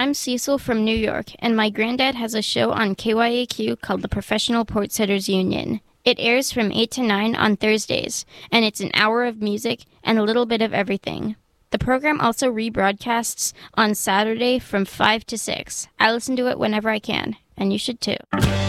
I'm Cecil from New York, and my granddad has a show on KYAQ called the Professional Port Sitters Union. It airs from 8 to 9 on Thursdays, and it's an hour of music and a little bit of everything. The program also rebroadcasts on Saturday from 5 to 6. I listen to it whenever I can, and you should too.